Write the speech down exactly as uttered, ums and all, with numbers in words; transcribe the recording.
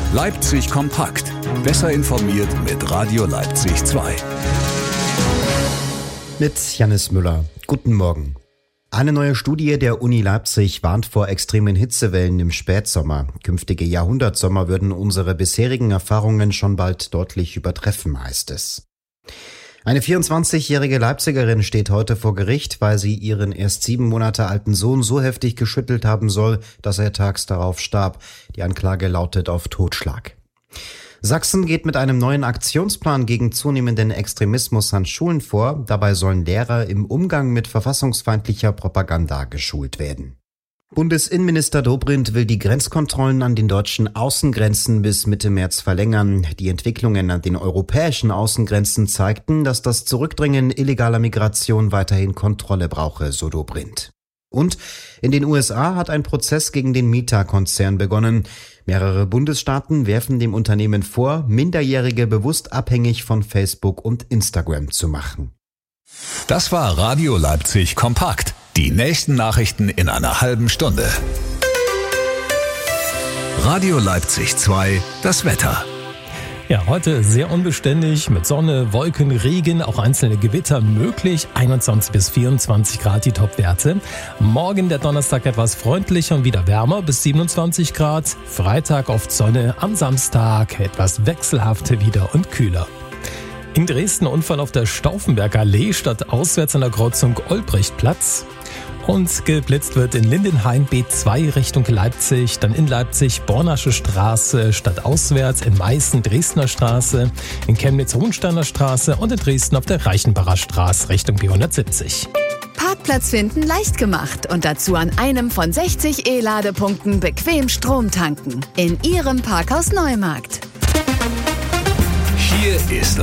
Leipzig kompakt. Besser informiert mit Radio Leipzig zwei. Mit Jannis Müller. Guten Morgen. Eine neue Studie der Uni Leipzig warnt vor extremen Hitzewellen im Spätsommer. Künftige Jahrhundertsommer würden unsere bisherigen Erfahrungen schon bald deutlich übertreffen, heißt es. Eine vierundzwanzigjährige Leipzigerin steht heute vor Gericht, weil sie ihren erst sieben Monate alten Sohn so heftig geschüttelt haben soll, dass er tags darauf starb. Die Anklage lautet auf Totschlag. Sachsen geht mit einem neuen Aktionsplan gegen zunehmenden Extremismus an Schulen vor. Dabei sollen Lehrer im Umgang mit verfassungsfeindlicher Propaganda geschult werden. Bundesinnenminister Dobrindt will die Grenzkontrollen an den deutschen Außengrenzen bis Mitte März verlängern. Die Entwicklungen an den europäischen Außengrenzen zeigten, dass das Zurückdrängen illegaler Migration weiterhin Kontrolle brauche, so Dobrindt. Und in den U S A hat ein Prozess gegen den Meta-Konzern begonnen. Mehrere Bundesstaaten werfen dem Unternehmen vor, Minderjährige bewusst abhängig von Facebook und Instagram zu machen. Das war Radio Leipzig kompakt. Die nächsten Nachrichten in einer halben Stunde. Radio Leipzig zwei, das Wetter. Ja, heute sehr unbeständig mit Sonne, Wolken, Regen, auch einzelne Gewitter möglich. einundzwanzig bis vierundzwanzig Grad die Topwerte. Morgen der Donnerstag etwas freundlicher und wieder wärmer bis siebenundzwanzig Grad. Freitag oft Sonne, am Samstag etwas wechselhafter wieder und kühler. In Dresden Unfall auf der Stauffenberger Allee statt auswärts an der Kreuzung Olbrechtplatz. Und geblitzt wird in Lindenhain B zwei Richtung Leipzig, dann in Leipzig Bornasche Straße statt auswärts, in Meißen Dresdner Straße, in Chemnitz Hohensteiner Straße und in Dresden auf der Reichenbacher Straße Richtung B hundertsiebzig. Parkplatz finden leicht gemacht und dazu an einem von sechzig E-Ladepunkten bequem Strom tanken. In Ihrem Parkhaus Neumarkt. Hier ist